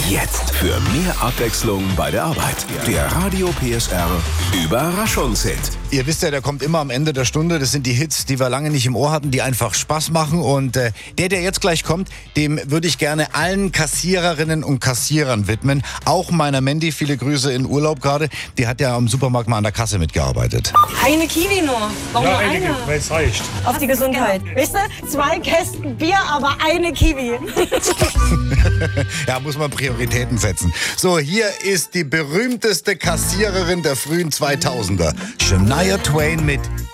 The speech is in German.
Jetzt für mehr Abwechslung bei der Arbeit. Der Radio PSR Überraschungshit. Ihr wisst ja, der kommt immer am Ende der Stunde. Das sind die Hits, die wir lange nicht im Ohr hatten, die einfach Spaß machen. Und der jetzt gleich kommt, dem würde ich gerne allen Kassiererinnen und Kassierern widmen. Auch meiner Mandy, viele Grüße in Urlaub gerade. Die hat ja am Supermarkt mal an der Kasse mitgearbeitet. Eine Kiwi nur. Warum Ja, nur eine, weil es reicht. Auf die Gesundheit. Weißt du, 2 Kästen Bier, aber eine Kiwi. Ja, muss man Prioritäten setzen. So, hier ist die berühmteste Kassiererin der frühen 2000er. Shania Twain mit